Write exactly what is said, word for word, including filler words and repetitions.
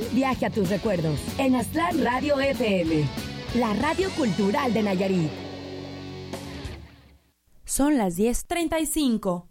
viaje a tus recuerdos en Aztlán Radio F M, la radio cultural de Nayarit. Son las diez treinta y cinco.